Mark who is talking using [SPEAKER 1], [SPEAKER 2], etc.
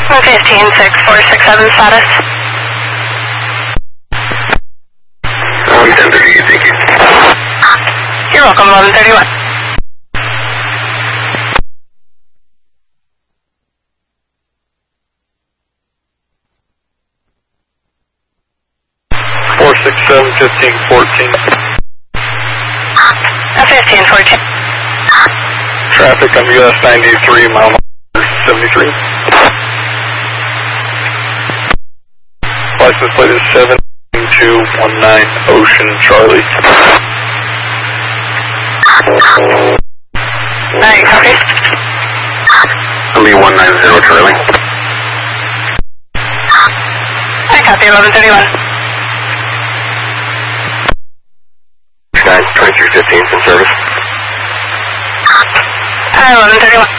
[SPEAKER 1] 115-6467 status.
[SPEAKER 2] 1038, thank you.
[SPEAKER 1] You're welcome, 1131. F-15-14.
[SPEAKER 2] Traffic on US 93, mile 73. License plate is 7219 Ocean Charlie.
[SPEAKER 1] Alright, copy.
[SPEAKER 2] Lee 190 Charlie.
[SPEAKER 1] I copy, 1131.
[SPEAKER 2] Sky 2315 in service.
[SPEAKER 1] 1131.